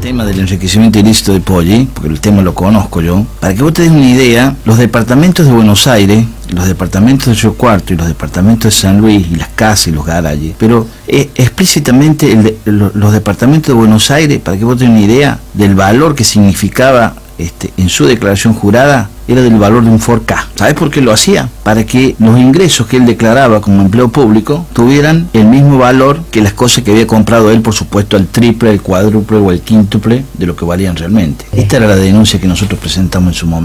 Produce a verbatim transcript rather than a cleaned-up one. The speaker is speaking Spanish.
tema del enriquecimiento ilícito de Poggi, porque el tema lo conozco yo, para que vos te des una idea, los departamentos de Buenos Aires, los departamentos de Río Cuarto y los departamentos de San Luis y las casas y los garajes, pero eh, explícitamente el de, lo, los departamentos de Buenos Aires, para que vos te des una idea del valor que significaba este, en su declaración jurada, era del valor de un Ford Ka. ¿Sabes por qué lo hacía? Para que los ingresos que él declaraba como empleo público tuvieran el mismo valor que las cosas que había comprado él, por supuesto, al triple, al cuádruple o al quíntuple de lo que valían realmente. Esta era la denuncia que nosotros presentamos en su momento.